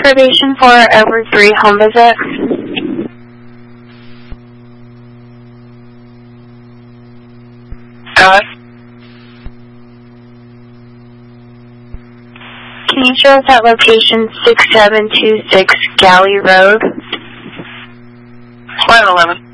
reservation for over 3 home visit? Can you show us at location 6726 Galley Road? Flight 11.